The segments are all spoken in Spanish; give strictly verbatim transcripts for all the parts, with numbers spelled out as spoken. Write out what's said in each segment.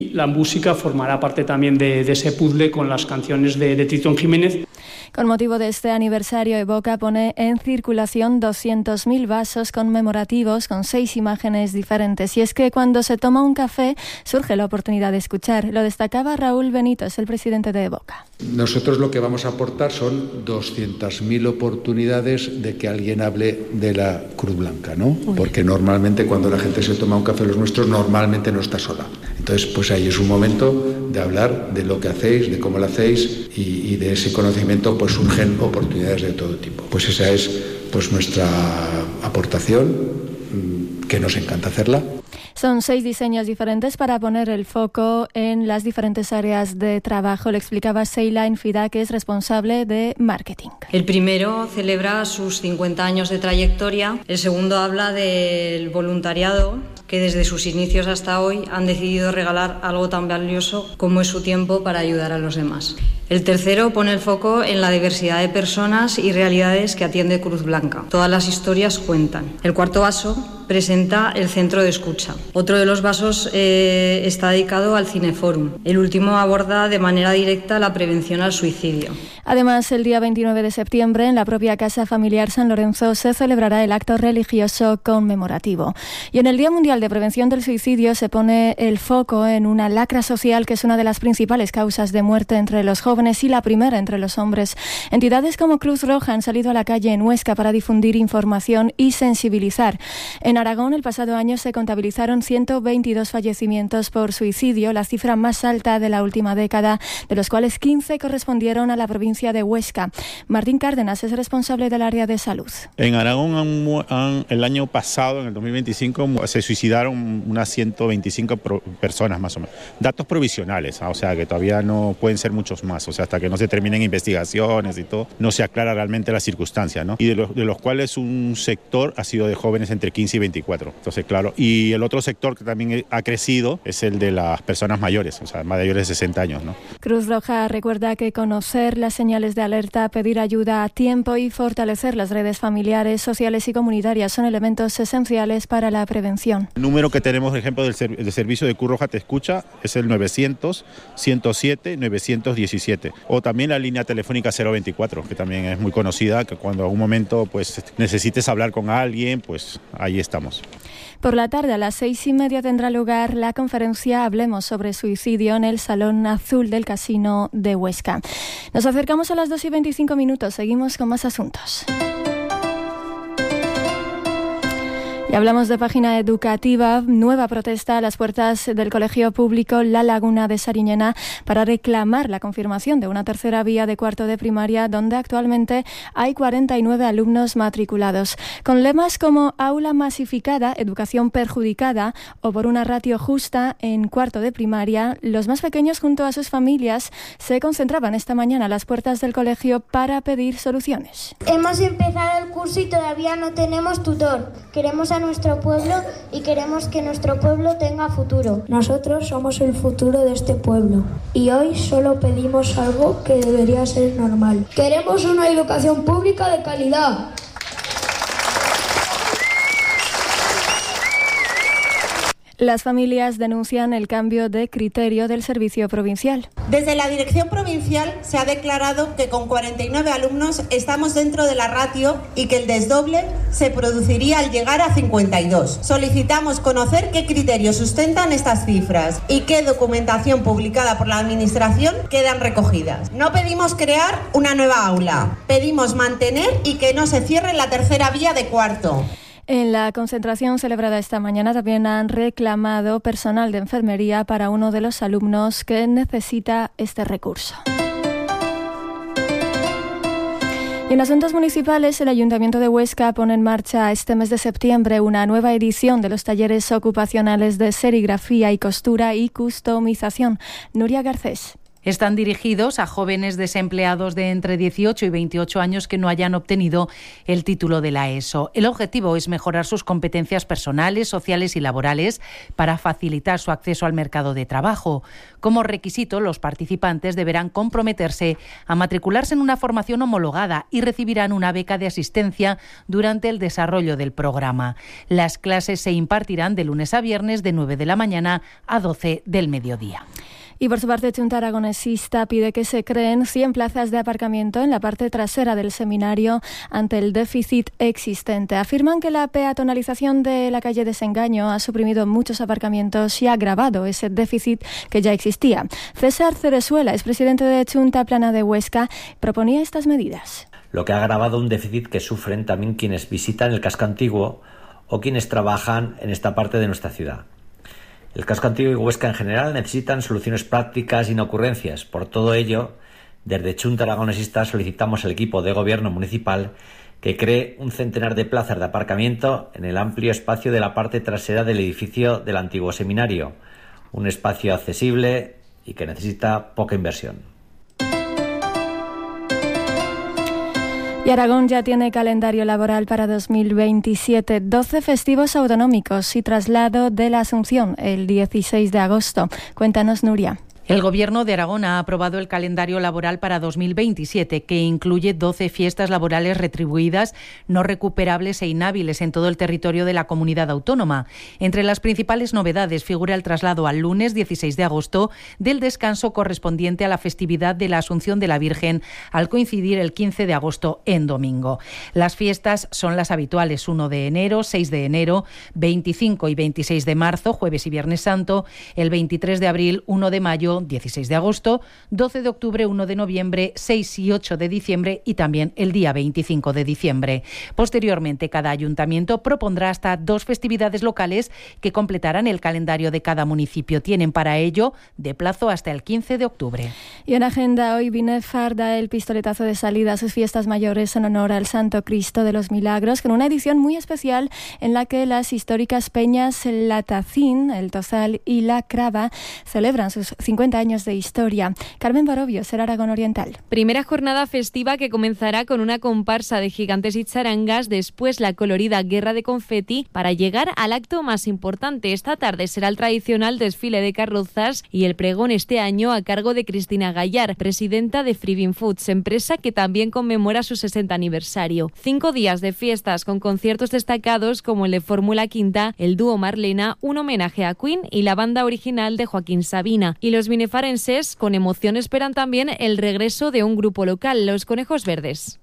La música formará parte también de, de ese puzzle con las canciones de, de Tritón Jiménez. Con motivo de este aniversario, Evoca pone en circulación doscientos mil vasos conmemorativos con seis imágenes diferentes. Y es que cuando se toma un café surge la oportunidad de escuchar. Lo destacaba Raúl Benito, es el presidente de Evoca. Nosotros lo que vamos a aportar son doscientas mil oportunidades de que alguien hable de la Cruz Blanca, ¿no? Uy. Porque normalmente cuando la gente se toma un café los nuestros, normalmente no está sola. Entonces, pues ahí es un momento de hablar de lo que hacéis, de cómo lo hacéis y, y de ese conocimiento pues surgen oportunidades de todo tipo. Pues esa es pues nuestra aportación, que nos encanta hacerla. Son seis diseños diferentes para poner el foco en las diferentes áreas de trabajo. Lo explicaba Seilain Fida, que es responsable de marketing. El primero celebra sus cincuenta años de trayectoria. El segundo habla del voluntariado, que desde sus inicios hasta hoy han decidido regalar algo tan valioso como es su tiempo para ayudar a los demás. El tercero pone el foco en la diversidad de personas y realidades que atiende Cruz Blanca. Todas las historias cuentan. El cuarto vaso presenta el centro de escucha. Otro de los vasos eh, está dedicado al Cineforum. El último aborda de manera directa la prevención al suicidio. Además, el día veintinueve de septiembre, en la propia Casa Familiar San Lorenzo, se celebrará el acto religioso conmemorativo. Y en el Día Mundial de Prevención del Suicidio se pone el foco en una lacra social que es una de las principales causas de muerte entre los jóvenes y la primera entre los hombres. Entidades como Cruz Roja han salido a la calle en Huesca para difundir información y sensibilizar. En Aragón, el pasado año se contabilizaron ciento veintidós fallecimientos por suicidio, la cifra más alta de la última década, de los cuales quince correspondieron a la provincia de Huesca. Martín Cárdenas es responsable del área de salud. En Aragón, han, han, el año pasado, en el dos mil veinticinco, se suicidaron unas ciento veinticinco pro, personas más o menos. Datos provisionales, ¿eh? O sea que todavía no pueden ser muchos más, o sea, hasta que no se terminen investigaciones y todo, no se aclara realmente la circunstancia, ¿no? Y de los, de los cuales un sector ha sido de jóvenes entre quince y veinticuatro. Entonces, claro, y el otro sector que también ha crecido es el de las personas mayores, o sea, mayores de sesenta años, ¿no? Cruz Roja recuerda que conocer las señales de alerta, pedir ayuda a tiempo y fortalecer las redes familiares, sociales y comunitarias son elementos esenciales para la prevención. El número que tenemos, por ejemplo, del, ser, del servicio de Cruz Roja Te Escucha es el novecientos, ciento siete, novecientos diecisiete. O también la línea telefónica cero veinticuatro, que también es muy conocida, que cuando a un momento pues necesites hablar con alguien, pues ahí estamos. Por la tarde, a las seis y media, tendrá lugar la conferencia Hablemos sobre suicidio en el Salón Azul del Casino de Huesca. Nos acercamos a las dos y veinticinco minutos. Seguimos con más asuntos. Y hablamos de página educativa, nueva protesta a las puertas del Colegio Público La Laguna de Sariñena para reclamar la confirmación de una tercera vía de cuarto de primaria donde actualmente hay cuarenta y nueve alumnos matriculados. Con lemas como aula masificada, educación perjudicada o por una ratio justa en cuarto de primaria, los más pequeños junto a sus familias se concentraban esta mañana a las puertas del colegio para pedir soluciones. Hemos empezado el curso y todavía no tenemos tutor. Queremos a nuestro pueblo y queremos que nuestro pueblo tenga futuro. Nosotros somos el futuro de este pueblo y hoy solo pedimos algo que debería ser normal. Queremos una educación pública de calidad. Las familias denuncian el cambio de criterio del servicio provincial. Desde la dirección provincial se ha declarado que con cuarenta y nueve alumnos estamos dentro de la ratio y que el desdoble se produciría al llegar a cincuenta y dos. Solicitamos conocer qué criterios sustentan estas cifras y qué documentación publicada por la Administración quedan recogidas. No pedimos crear una nueva aula, pedimos mantener y que no se cierre la tercera vía de cuarto. En la concentración celebrada esta mañana también han reclamado personal de enfermería para uno de los alumnos que necesita este recurso. Y en asuntos municipales, el Ayuntamiento de Huesca pone en marcha este mes de septiembre una nueva edición de los talleres ocupacionales de serigrafía y costura y customización. Nuria Garcés. Están dirigidos a jóvenes desempleados de entre dieciocho y veintiocho años que no hayan obtenido el título de la ESO. El objetivo es mejorar sus competencias personales, sociales y laborales para facilitar su acceso al mercado de trabajo. Como requisito, los participantes deberán comprometerse a matricularse en una formación homologada y recibirán una beca de asistencia durante el desarrollo del programa. Las clases se impartirán de lunes a viernes de nueve de la mañana a doce del mediodía. Y por su parte, Junta Aragonesista pide que se creen cien plazas de aparcamiento en la parte trasera del seminario ante el déficit existente. Afirman que la peatonalización de la calle Desengaño ha suprimido muchos aparcamientos y ha agravado ese déficit que ya existía. César Cerezuela, expresidente de Junta Plana de Huesca, proponía estas medidas. Lo que ha agravado un déficit que sufren también quienes visitan el casco antiguo o quienes trabajan en esta parte de nuestra ciudad. El casco antiguo y Huesca en general necesitan soluciones prácticas y no ocurrencias. Por todo ello, desde Junta Aragonesista solicitamos al equipo de gobierno municipal que cree un centenar de plazas de aparcamiento en el amplio espacio de la parte trasera del edificio del antiguo seminario, un espacio accesible y que necesita poca inversión. Y Aragón ya tiene calendario laboral para dos mil veintisiete, doce festivos autonómicos y traslado de la Asunción el dieciséis de agosto. Cuéntanos, Nuria. El Gobierno de Aragón ha aprobado el calendario laboral para dos mil veintisiete, que incluye doce fiestas laborales retribuidas, no recuperables e inhábiles en todo el territorio de la comunidad autónoma. Entre las principales novedades figura el traslado al lunes dieciséis de agosto del descanso correspondiente a la festividad de la Asunción de la Virgen, al coincidir el quince de agosto en domingo. Las fiestas son las habituales: uno de enero, seis de enero, veinticinco y veintiséis de marzo, jueves y viernes santo, el veintitrés de abril, uno de mayo, dieciséis de agosto, doce de octubre, uno de noviembre, seis y ocho de diciembre y también el día veinticinco de diciembre. Posteriormente, cada ayuntamiento propondrá hasta dos festividades locales que completarán el calendario de cada municipio. Tienen para ello de plazo hasta el quince de octubre. Y en agenda hoy, Binefar da el pistoletazo de salida a sus fiestas mayores en honor al Santo Cristo de los Milagros, con una edición muy especial en la que las históricas peñas La Tacín, El Tozal y La Crava celebran sus cincuenta años de historia. Carmen Barovio, Ser Aragón Oriental. Primera jornada festiva que comenzará con una comparsa de gigantes y charangas, después la colorida guerra de confeti, para llegar al acto más importante. Esta tarde será el tradicional desfile de carrozas y el pregón este año a cargo de Cristina Gallar, presidenta de Freebin Foods, empresa que también conmemora su sesenta aniversario. Cinco días de fiestas con conciertos destacados como el de Fórmula Quinta, el dúo Marlena, un homenaje a Queen y la banda original de Joaquín Sabina. Y los binefarenses con emoción esperan también el regreso de un grupo local, los Conejos Verdes.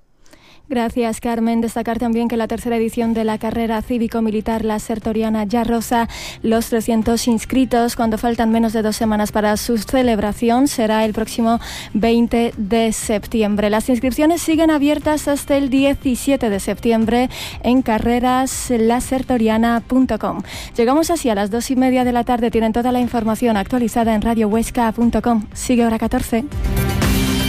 Gracias, Carmen. Destacar también que la tercera edición de la carrera cívico-militar La Sertoriana ya roza los trescientos inscritos. Cuando faltan menos de dos semanas para su celebración, será el próximo veinte de septiembre. Las inscripciones siguen abiertas hasta el diecisiete de septiembre en carreras la sertoriana punto com. Llegamos así a las dos y media de la tarde. Tienen toda la información actualizada en radio huesca punto com. Sigue Hora catorce.